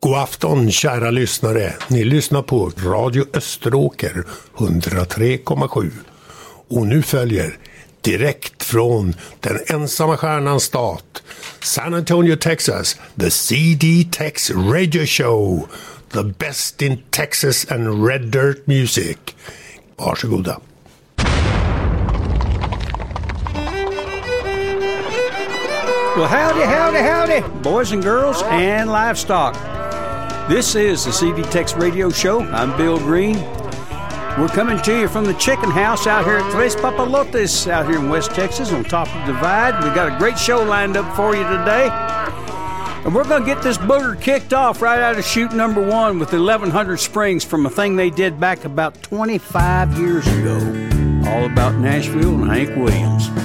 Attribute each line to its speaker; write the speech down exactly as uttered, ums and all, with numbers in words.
Speaker 1: God afton kära lyssnare. Ni lyssnar på Radio Österåker hundratre komma sju. Och nu följer direkt från den ensamma stjärnans stat, San Antonio, Texas, the C D Tex Radio Show. The best in Texas and Red Dirt music. Varsågoda.
Speaker 2: Well, howdy, howdy, howdy, boys and girls and livestock. This is the C D Tex Radio Show. I'm Bill Green. We're coming to you from the chicken house out here at Tres Papalotes out here in West Texas on top of the divide. We got a great show lined up for you today. And we're going to get this booger kicked off right out of chute number one with eleven hundred Springs from a thing they did back about twenty-five years ago. All about Nashville and Hank Williams.